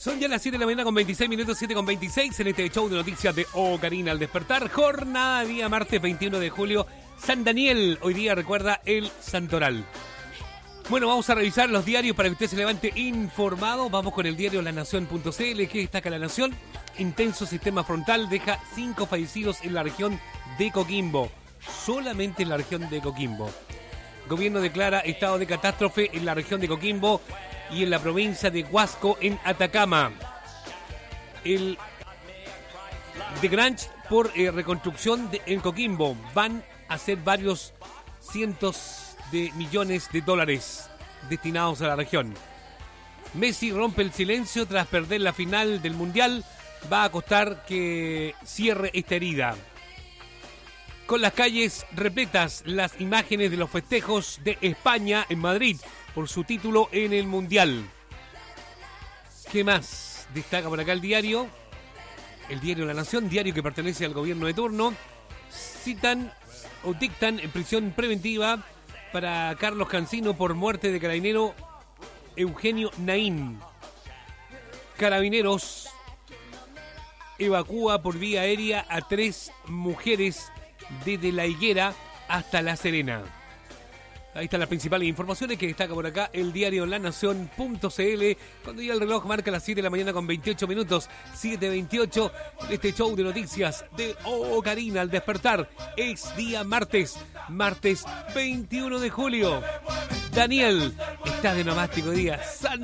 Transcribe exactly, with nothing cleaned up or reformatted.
Son ya las siete de la mañana con veintiséis minutos, siete con veintiséis en este show de noticias de Oh Karina al despertar. Jornada día martes veintiuno de julio, San Daniel. Hoy día recuerda el Santoral. Bueno, vamos a revisar los diarios para que usted se levante informado. Vamos con el diario La Nación punto c l. ¿Qué destaca La Nación? Intenso sistema frontal deja cinco fallecidos en la región de Coquimbo. Solamente en la región de Coquimbo. Gobierno declara estado de catástrofe en la región de Coquimbo y en la provincia de Huasco, en Atacama. El de Grange por eh, reconstrucción de, en Coquimbo. Van a ser varios cientos de millones de dólares destinados a la región. Messi rompe el silencio tras perder la final del Mundial. Va a costar que cierre esta herida. Con las calles repletas, las imágenes de los festejos de España en Madrid por su título en el Mundial. ¿Qué más destaca por acá el diario? El diario La Nación, diario que pertenece al gobierno de turno. Citan o dictan en prisión preventiva para Carlos Cancino por muerte de carabinero Eugenio Naín. Carabineros evacúa por vía aérea a tres mujeres desde La Higuera hasta La Serena. Ahí están las principales informaciones que destaca por acá el diario La Nación punto c l. Cuando ya el reloj marca las siete de la mañana con veintiocho minutos, siete veintiocho, este show de noticias de Oh Karina al despertar. Es día martes, martes veintiuno de julio. Daniel está de nomástico día. San